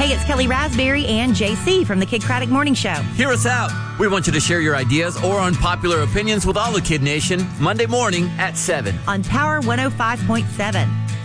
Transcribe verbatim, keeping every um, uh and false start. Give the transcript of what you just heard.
Hey, it's Kelly Raspberry and J C from the Kid Craddock Morning Show. Hear us out. We want you to share your ideas or unpopular opinions with all the Kid Nation Monday morning at seven on Power one oh five point seven.